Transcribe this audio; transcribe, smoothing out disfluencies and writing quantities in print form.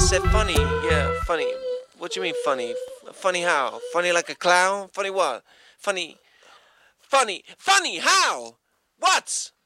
said funny. Yeah, funny. What you mean funny? Funny how? Funny like a clown? Funny what? Funny. Funny. Funny how? What?